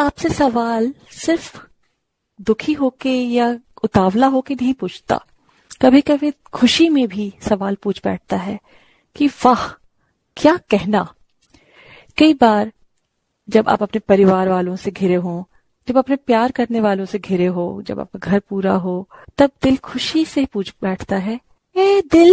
आपसे सवाल सिर्फ दुखी होके या उतावला होके नहीं पूछता, कभी कभी खुशी में भी सवाल पूछ बैठता है कि वाह क्या कहना। कई बार जब आप अपने परिवार वालों से घिरे हों, जब अपने प्यार करने वालों से घिरे हो, जब आपका घर पूरा हो, तब दिल खुशी से पूछ बैठता है, ए दिल